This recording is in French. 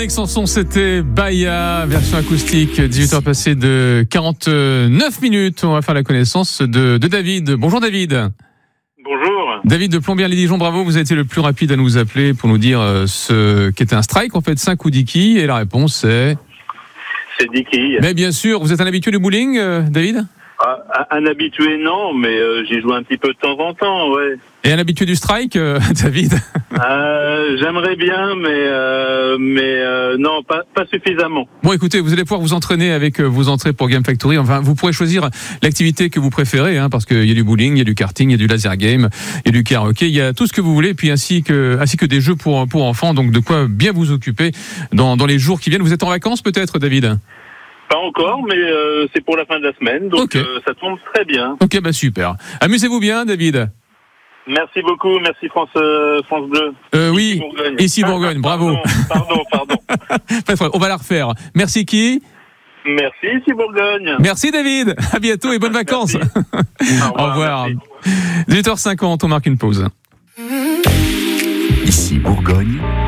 Véronique Sanson, c'était Baya, version acoustique, 18h passées de 49 minutes. On va faire la connaissance de David. Bonjour David. Bonjour. David de Plombières-les-Dijon, bravo, vous avez été le plus rapide à nous appeler pour nous dire ce qu'était un strike, en fait 5 ou 10 quilles, et la réponse c'est... C'est 10 quilles. Mais bien sûr, vous êtes un habitué du bowling, David ? Un habitué, non, mais j'y joue un petit peu de temps en temps, ouais. Et un habitué du strike, David ? J'aimerais bien, mais non, pas suffisamment. Bon, écoutez, vous allez pouvoir vous entraîner avec vos entrées pour Game Factory. Enfin, vous pourrez choisir l'activité que vous préférez, parce qu'il y a du bowling, il y a du karting, il y a du laser game, il y a du karaoké, il y a tout ce que vous voulez, puis ainsi que des jeux pour enfants. Donc, de quoi bien vous occuper dans les jours qui viennent. Vous êtes en vacances, peut-être, David ? Pas encore, mais c'est pour la fin de la semaine, donc okay. Ça tombe très bien. Ok, super. Amusez-vous bien, David. Merci beaucoup, merci France Bleu. Oui, Bourgogne. Ici Bourgogne, bravo. Pardon. On va la refaire. Merci qui ? Merci, ici Bourgogne. Merci David, à bientôt et bonnes vacances. Au revoir. 18h50, on marque une pause. Ici Bourgogne.